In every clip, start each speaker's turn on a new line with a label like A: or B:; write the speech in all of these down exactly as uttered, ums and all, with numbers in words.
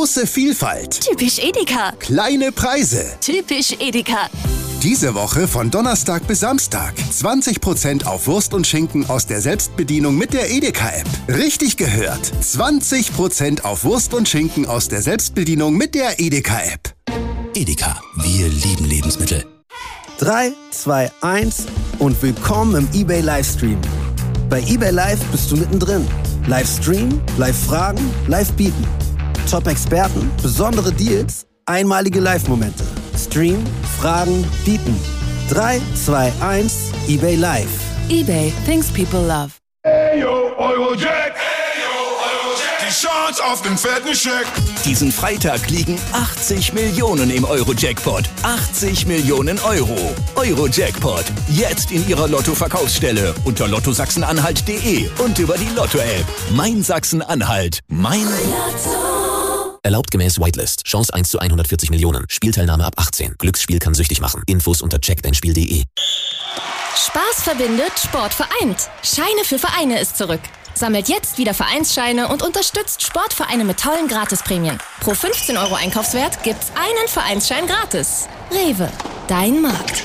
A: Große Vielfalt.
B: Typisch Edeka.
A: Kleine Preise.
B: Typisch Edeka.
A: Diese Woche von Donnerstag bis Samstag. zwanzig Prozent auf Wurst und Schinken aus der Selbstbedienung mit der Edeka-App. Richtig gehört. zwanzig Prozent auf Wurst und Schinken aus der Selbstbedienung mit der Edeka-App.
C: Edeka, wir lieben Lebensmittel.
D: drei, zwei, eins und willkommen im eBay Livestream. Bei eBay Live bist du mittendrin. Livestream, Live-Fragen, Live-Bieten. Top-Experten, besondere Deals, einmalige Live-Momente. Stream, Fragen, Bieten. drei, zwei, eins, eBay Live.
B: eBay, things people love.
E: Hey yo, Eurojack! Hey yo, Eurojack! Die Chance auf den fetten Scheck!
C: Diesen Freitag liegen achtzig Millionen im Euro-Jackpot. achtzig Millionen Euro. Euro-Jackpot. Jetzt in Ihrer Lotto-Verkaufsstelle unter lotto sachsen anhalt punkt de und über die Lotto-App. Mein Sachsen-Anhalt. Mein Lotto.
F: Erlaubt gemäß Whitelist. Chance eins zu hundertvierzig Millionen. Spielteilnahme ab achtzehn. Glücksspiel kann süchtig machen. Infos unter check dein spiel punkt de.
B: Spaß verbindet, Sport vereint. Scheine für Vereine ist zurück. Sammelt jetzt wieder Vereinsscheine und unterstützt Sportvereine mit tollen Gratisprämien. Pro fünfzehn Euro Einkaufswert gibt's einen Vereinsschein gratis. Rewe, dein Markt.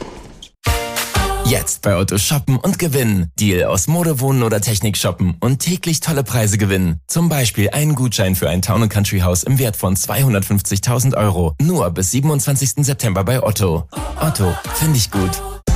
G: Jetzt bei Otto shoppen und gewinnen. Deal aus Mode, Wohnen oder Technik shoppen und täglich tolle Preise gewinnen. Zum Beispiel einen Gutschein für ein Town and Country Haus im Wert von zweihundertfünfzigtausend Euro. Nur bis siebenundzwanzigsten September bei Otto. Otto, finde ich gut.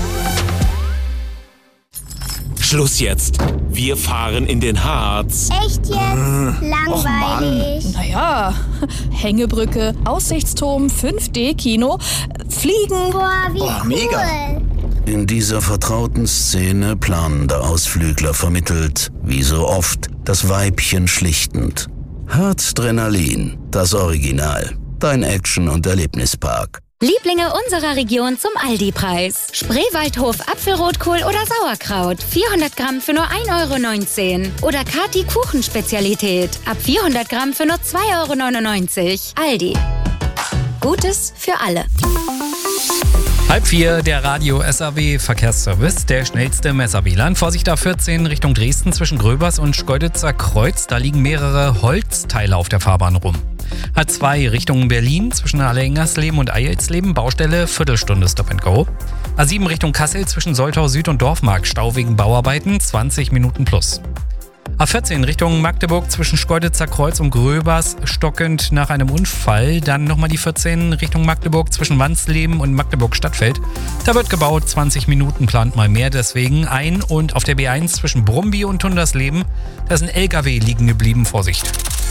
H: Schluss jetzt. Wir fahren in den Harz.
I: Echt jetzt? Äh, Langweilig.
J: Naja, Hängebrücke, Aussichtsturm, fünf D Kino, Fliegen.
I: Boah, wie
C: Boah,
I: cool.
C: Mega. In dieser vertrauten Szene planender Ausflügler vermittelt, wie so oft, das Weibchen schlichtend. Herzdrenalin, das Original. Dein Action- und Erlebnispark.
K: Lieblinge unserer Region zum Aldi-Preis. Spreewaldhof Apfelrotkohl oder Sauerkraut. vierhundert Gramm für nur ein Euro neunzehn. Oder Kati Kuchenspezialität. Ab vierhundert Gramm für nur zwei Euro neunundneunzig. Aldi. Gutes für alle.
L: Halb vier, der Radio S A W Verkehrsservice, der schnellste im S A W-Land. Vorsicht A vierzehn Richtung Dresden zwischen Gröbers und Schkeuditzer Kreuz. Da liegen mehrere Holzteile auf der Fahrbahn rum. H zwei Richtung Berlin zwischen Allereingersleben und Eilsleben. Baustelle, Viertelstunde Stop and Go. A sieben Richtung Kassel zwischen Soltau Süd und Dorfmark. Stau wegen Bauarbeiten, zwanzig Minuten plus. A vierzehn Richtung Magdeburg zwischen Schkeuditzer Kreuz und Gröbers, stockend nach einem Unfall. Dann nochmal die vierzehn Richtung Magdeburg zwischen Wansleben und Magdeburg Stadtfeld. Da wird gebaut, zwanzig Minuten plant mal mehr, deswegen ein. Und auf der B eins zwischen Brumby und Tundersleben, da ist ein L K W liegen geblieben, Vorsicht.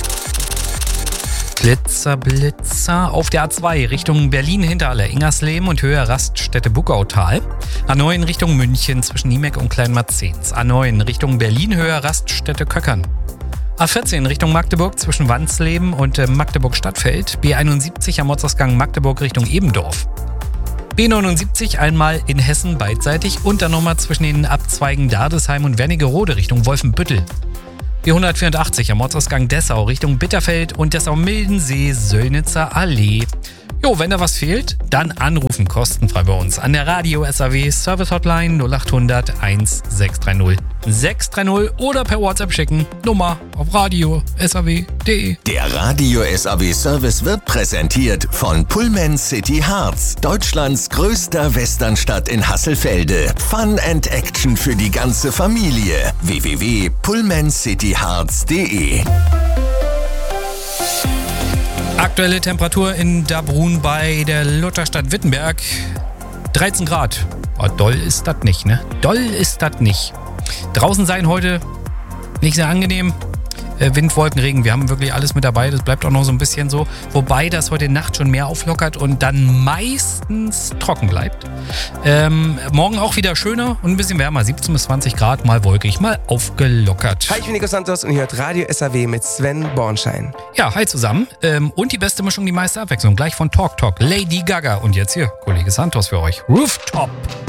L: Blitzer, Blitzer. Auf der A zwei Richtung Berlin hinter Allereingersleben und Höhe Raststätte Buckautal. A neun Richtung München zwischen Niemek und Kleinmarzens. A neun Richtung Berlin Höhe Raststätte Köckern. A vierzehn Richtung Magdeburg zwischen Wansleben und äh, Magdeburg Stadtfeld. B einundsiebzig am Ortsausgang Magdeburg Richtung Ebendorf. B neunundsiebzig einmal in Hessen beidseitig und dann nochmal zwischen den Abzweigen Dardesheim und Wernigerode Richtung Wolfenbüttel. B hundertvierundachtzig am Ortsausgang Dessau Richtung Bitterfeld und Dessau-Mildensee, Söllnitzer Allee. Jo, wenn da was fehlt, dann anrufen, kostenfrei bei uns an der Radio S A W Service Hotline null achthundert sechshundertzwanzig sechshundertdreißig oder per WhatsApp schicken. Nummer auf radio s a w punkt de.
M: Der Radio S A W Service wird präsentiert von Pullman City Harz, Deutschlands größter Westernstadt in Hasselfelde. Fun and Action für die ganze Familie. w w w punkt pullman city harz punkt de.
L: Aktuelle Temperatur in Dabrun bei der Lutherstadt Wittenberg. dreizehn Grad. Oh, doll ist das nicht, ne? Doll ist das nicht. Draußen sein heute nicht sehr angenehm. Äh, Wind, Wolken, Regen. Wir haben wirklich alles mit dabei. Das bleibt auch noch so ein bisschen so. Wobei das heute Nacht schon mehr auflockert und dann meistens trocken bleibt. Ähm, morgen auch wieder schöner und ein bisschen wärmer. siebzehn bis zwanzig Grad, mal wolkig, mal aufgelockert.
N: Hi, ich bin Nico Santos und ihr hört Radio S A W mit Sven Bornschein.
L: Ja, hi zusammen. Ähm, und die beste Mischung, die meiste Abwechslung. Gleich von Talk Talk, Lady Gaga. Und jetzt hier, Kollege Santos für euch. Rooftop.